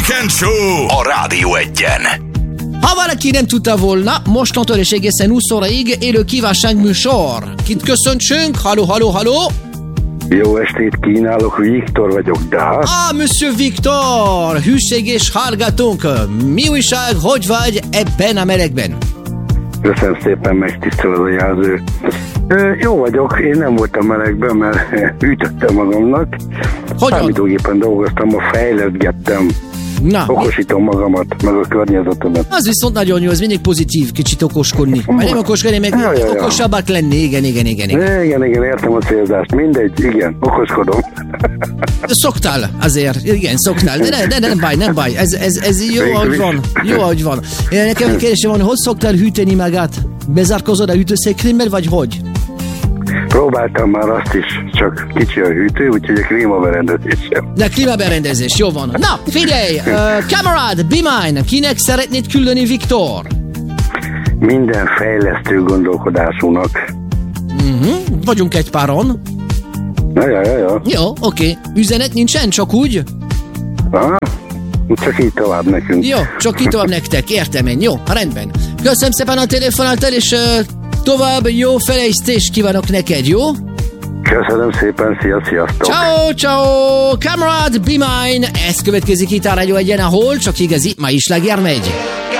Weekend Show a Rádió Egyen. Ha valaki nem tudta volna, mostantól és egészen 20 óraig élő kívánságműsor. Kint köszöntsünk, halló. Jó estét kínálok, Viktor vagyok, de... Monsieur Viktor, hűséges hallgatónk, mi újság, hogy vagy ebben a melegben? Köszönöm szépen, megtisztel az a jelző. Jó vagyok, én nem voltam melegben, mert hűtöttem magamnak. Számítógépen dolgoztam, fejleszgettem. Okosítom magamat, meg a környezetemet. Az viszont nagyon jó, az mindig pozitív, kicsit okoskodni. Vagy nem okoskodni, meg okosabbak lenni, igen. Igen, értem a célzást, mindegy, igen, okoskodom. Szoktál azért, igen, szoktál, de nem baj, ez jó, ahogy van. Nekem egy kérdésem van, hogy szoktál hűteni magát? Bezárkozod a hűtőszekrényben, vagy hogy? Próbáltam már azt is, csak kicsi a hűtő, úgyhogy a klímaberendezés sem. De klímaberendezés, jó van. Na, figyelj, kamarad, be mine, kinek szeretnéd küldeni, Viktor? Minden fejlesztő gondolkodásúnak. Vagyunk egy páron. Ja. Jó, oké. Üzenet nincsen, csak úgy? Csak így tovább nekünk. Jó, csak így tovább nektek, értem én. Jó, rendben. Köszönöm szépen a telefonáltal, és tovább jó fejlesztést kívánok neked, jó? Köszönöm szépen, sziasztok! Ciao, kamarad, be mine! Ez következik itt a Rádió Egyen, ahol csak igazi mai sláger megy.